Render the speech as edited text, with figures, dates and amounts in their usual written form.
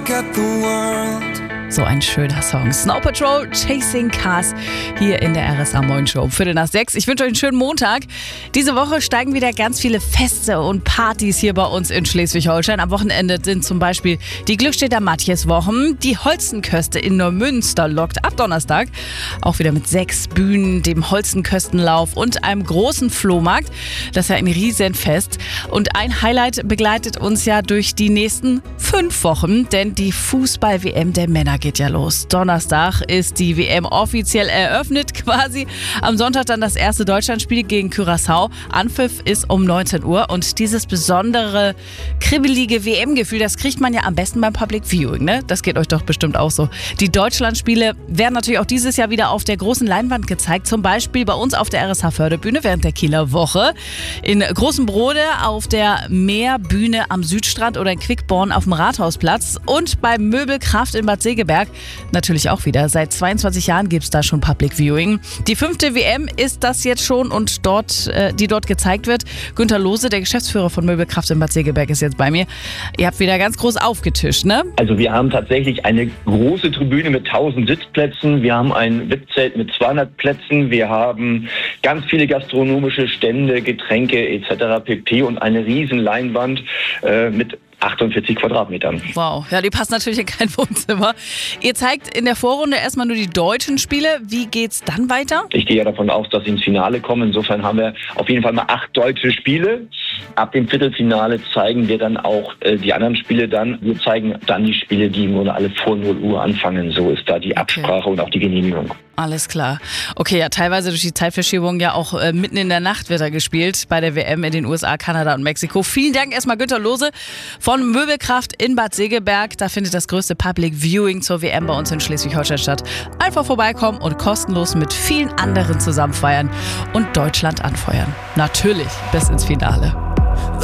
at the world. So ein schöner Song. Snow Patrol, Chasing Cars, hier in der RSA Morning Show um 5:45. Ich wünsche euch einen schönen Montag. Diese Woche steigen wieder ganz viele Feste und Partys hier bei uns in Schleswig-Holstein. Am Wochenende sind zum Beispiel die Glückstädter Matjeswochen. Die Holzenköste in Neumünster lockt ab Donnerstag auch wieder mit 6 Bühnen, dem Holzenköstenlauf und einem großen Flohmarkt. Das ist ja ein Riesenfest. Und ein Highlight begleitet uns ja durch die nächsten 5 Wochen, denn die Fußball-WM der Männer geht ja los. Donnerstag ist die WM offiziell eröffnet quasi. Am Sonntag dann das erste Deutschlandspiel gegen Curaçao. Anpfiff ist um 19 Uhr und dieses besondere, kribbelige WM-Gefühl, das kriegt man ja am besten beim Public Viewing, ne? Das geht euch doch bestimmt auch so. Die Deutschlandspiele werden natürlich auch dieses Jahr wieder auf der großen Leinwand gezeigt. Zum Beispiel bei uns auf der RSH-Förderbühne während der Kieler Woche. In Großen Brode auf der Meerbühne am Südstrand oder in Quickborn auf dem Rathausplatz und bei Möbelkraft in Bad Segeberg natürlich auch wieder. Seit 22 Jahren gibt es da schon Public Viewing. Die 5. WM ist das jetzt schon und die dort gezeigt wird. Günter Lohse, der Geschäftsführer von Möbelkraft in Bad Segeberg, ist jetzt bei mir. Ihr habt wieder ganz groß aufgetischt, ne? Also wir haben tatsächlich eine große Tribüne mit 1000 Sitzplätzen. Wir haben ein VIP-Zelt mit 200 Plätzen. Wir haben ganz viele gastronomische Stände, Getränke etc. pp. Und eine riesen Leinwand mit 48 Quadratmetern. Wow, ja, die passt natürlich in kein Wohnzimmer. Ihr zeigt in der Vorrunde erstmal nur die deutschen Spiele. Wie geht's dann weiter? Ich gehe ja davon aus, dass sie ins Finale kommen. Insofern haben wir auf jeden Fall mal 8 deutsche Spiele. Ab dem Viertelfinale zeigen wir dann auch die anderen Spiele dann. Wir zeigen dann die Spiele, die nur alle vor 0 Uhr anfangen. So ist da die Absprache und auch die Genehmigung. Alles klar. Okay, ja, teilweise durch die Zeitverschiebung ja auch mitten in der Nacht wird er gespielt bei der WM in den USA, Kanada und Mexiko. Vielen Dank erstmal Günter Lohse von Möbelkraft in Bad Segeberg. Da findet das größte Public Viewing zur WM bei uns in Schleswig-Holstein statt. Einfach vorbeikommen und kostenlos mit vielen anderen zusammen feiern und Deutschland anfeuern. Natürlich bis ins Finale.